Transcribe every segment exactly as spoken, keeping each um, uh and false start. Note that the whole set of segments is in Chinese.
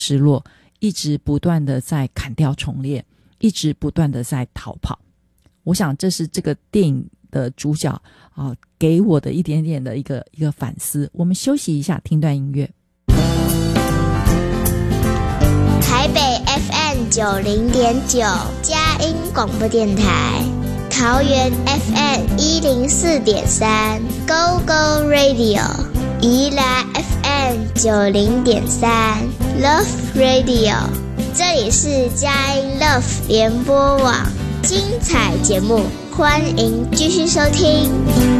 失落，一直不断的在砍掉重练，一直不断的在逃跑。我想这是这个电影的主角啊，给我的一点点的一个一个反思。我们休息一下，听段音乐。 台北 F M 九零点九佳音广播电台，桃园 F M 一零四点三 Go Go Radio， 宜兰 F M 九零点三 Love Radio， 这里是佳音 Love 联播网，精彩节目，欢迎继续收听。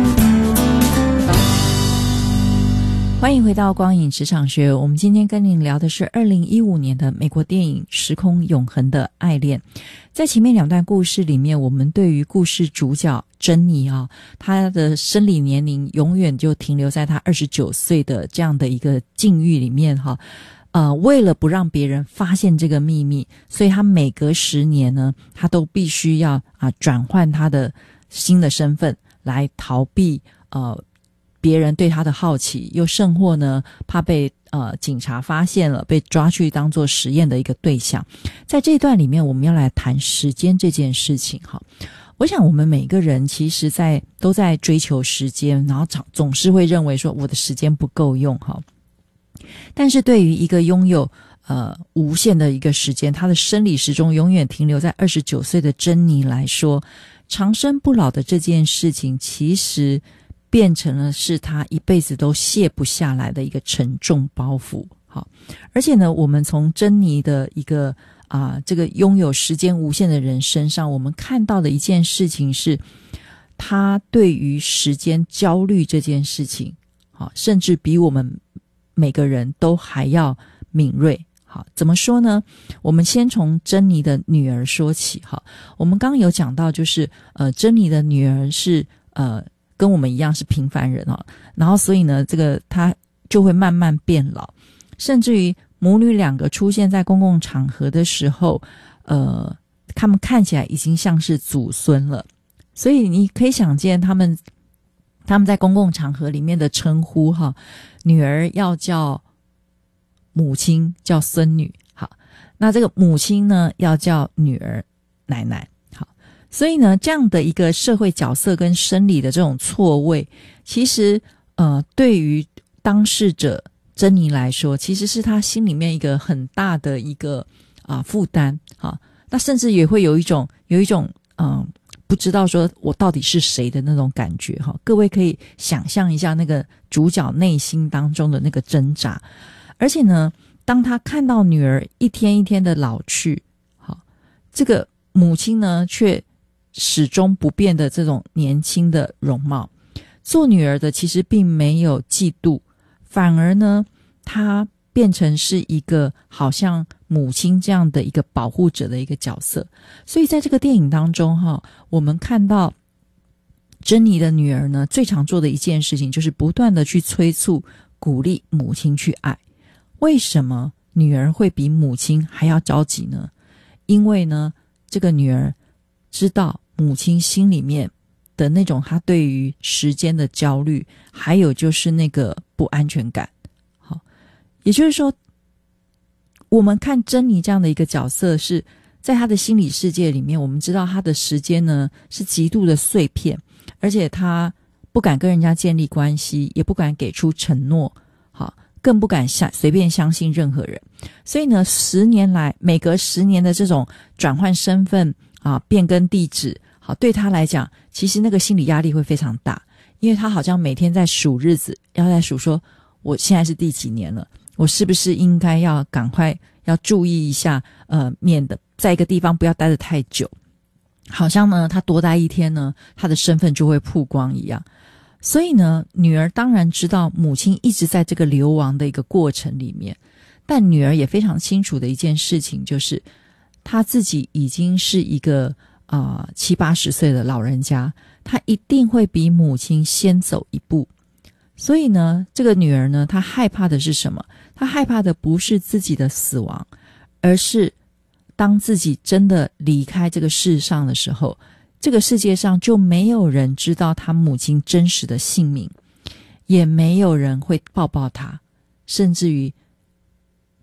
欢迎回到光影职场学，我们今天跟您聊的是二零一五年的美国电影《时空永恒的爱恋》。在前面两段故事里面，我们对于故事主角珍妮啊，她的生理年龄永远就停留在她二十九岁的这样的一个境遇里面哈。呃，为了不让别人发现这个秘密，所以她每隔十年呢，她都必须要啊转换她的新的身份来逃避呃别人对他的好奇，又甚或呢怕被呃警察发现了，被抓去当作实验的一个对象。在这一段里面，我们要来谈时间这件事情哈。我想我们每个人其实在都在追求时间，然后总是会认为说我的时间不够用哈。但是对于一个拥有呃无限的一个时间，他的生理时钟永远停留在二十九岁的珍妮来说，长生不老的这件事情其实变成了是他一辈子都卸不下来的一个沉重包袱。好，而且呢，我们从珍妮的一个啊、呃、这个拥有时间无限的人身上，我们看到的一件事情是，他对于时间焦虑这件事情，好，甚至比我们每个人都还要敏锐。好，怎么说呢？我们先从珍妮的女儿说起。哈，我们刚刚有讲到，就是呃，珍妮的女儿是呃。跟我们一样是平凡人哦，然后所以呢，这个他就会慢慢变老，甚至于母女两个出现在公共场合的时候，呃，他们看起来已经像是祖孙了，所以你可以想见他们他们在公共场合里面的称呼哈，女儿要叫母亲，叫孙女，好，那这个母亲呢要叫女儿奶奶。所以呢，这样的一个社会角色跟生理的这种错位，其实呃，对于当事者珍妮来说，其实是她心里面一个很大的一个啊、呃、负担啊。那甚至也会有一种有一种嗯、呃，不知道说我到底是谁的那种感觉哈。各位可以想象一下那个主角内心当中的那个挣扎。而且呢，当他看到女儿一天一天的老去，好，这个母亲呢却始终不变的这种年轻的容貌，做女儿的其实并没有嫉妒，反而呢她变成是一个好像母亲这样的一个保护者的一个角色。所以在这个电影当中哈，我们看到珍妮的女儿呢最常做的一件事情就是不断的去催促鼓励母亲去爱。为什么女儿会比母亲还要着急呢？因为呢这个女儿知道母亲心里面的那种她对于时间的焦虑，还有就是那个不安全感。好，也就是说，我们看珍妮这样的一个角色，是在她的心理世界里面，我们知道她的时间呢是极度的碎片，而且她不敢跟人家建立关系，也不敢给出承诺，好，更不敢相随便相信任何人。所以呢，十年来每隔十年的这种转换身份啊，变更地址，好，对他来讲，其实那个心理压力会非常大，因为他好像每天在数日子，要在数说，我现在是第几年了，我是不是应该要赶快要注意一下，呃，免得在一个地方不要待得太久，好像呢，他多待一天呢，他的身份就会曝光一样。所以呢，女儿当然知道母亲一直在这个流亡的一个过程里面，但女儿也非常清楚的一件事情就是，他自己已经是一个啊、呃、七八十岁的老人家，他一定会比母亲先走一步。所以呢，这个女儿呢，她害怕的是什么？她害怕的不是自己的死亡，而是当自己真的离开这个世上的时候，这个世界上就没有人知道她母亲真实的姓名，也没有人会抱抱她，甚至于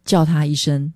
叫他一声